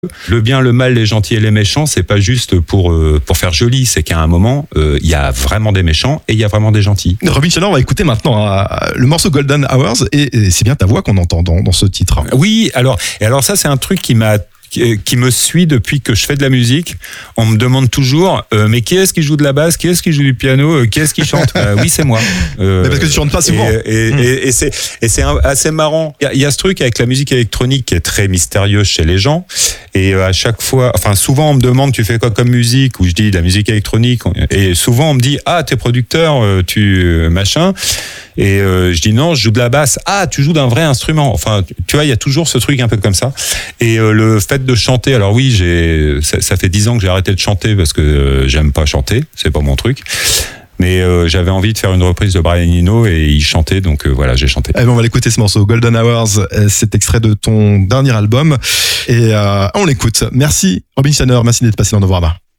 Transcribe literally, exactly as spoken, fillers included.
Le bien, le mal, les gentils et les méchants, c'est pas juste pour euh, pour faire joli, c'est qu'à un moment, il euh, y a vraiment des méchants et il y a vraiment des gentils. Robin Schneider, on va écouter maintenant euh, le morceau Golden Hours et, et c'est bien ta voix qu'on entend dans, dans ce titre. Oui, alors et alors ça c'est un truc qui m'a qui me suit depuis que je fais de la musique. On me demande toujours, euh, mais qui est-ce qui joue de la basse, qui est-ce qui joue du piano, euh, qui est-ce qui chante euh, Oui, c'est moi. Euh, mais parce que tu chantes pas souvent. Et, et, mmh. et, et c'est, et c'est un, assez marrant. Il y, y a ce truc avec la musique électronique qui est très mystérieux chez les gens. Et euh, à chaque fois, enfin souvent on me demande, tu fais quoi comme musique ? Ou je dis de la musique électronique. Et souvent on me dit, ah t'es producteur, tu machin. Et euh, je dis non, je joue de la basse. Ah, tu joues d'un vrai instrument. Enfin, tu vois, il y a toujours ce truc un peu comme ça. Et euh, le fait de chanter, alors oui, j'ai, ça, ça fait dix ans que j'ai arrêté de chanter parce que euh, j'aime pas chanter, c'est pas mon truc. Mais euh, j'avais envie de faire une reprise de Brian Eno et il chantait, donc euh, voilà, j'ai chanté. Eh ben, on va l'écouter ce morceau, Golden Hours, cet extrait de ton dernier album. Et euh, on l'écoute. Merci Robin Schneider, merci d'être passé dans Novorama.